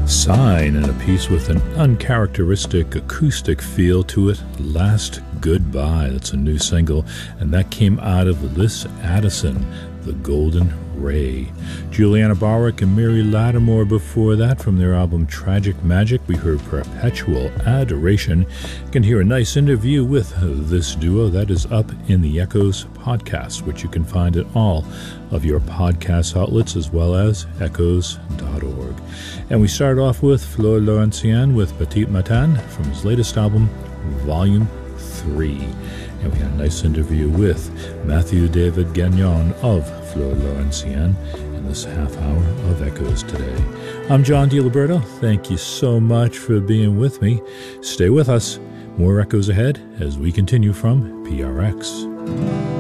Sign, and a piece with an uncharacteristic acoustic feel to it, Last Goodbye. That's a new single, and that came out of Liz Addison, The Golden Ray. Juliana Barwick and Mary Lattimore before that. From their album Tragic Magic, we heard Perpetual Adoration. You can hear a nice interview with this duo that is up in the Echoes podcast, which you can find at all of your podcast outlets as well as echoes.org. And we start off with Fleur Laurentienne with Petit Matin from his latest album, Volume 3. And we had a nice interview with Matthew David Gagnon of Fleur Laurentienne in this half hour of Echoes today. I'm John DiLiberto. Thank you so much for being with me. Stay with us. More Echoes ahead as we continue from PRX.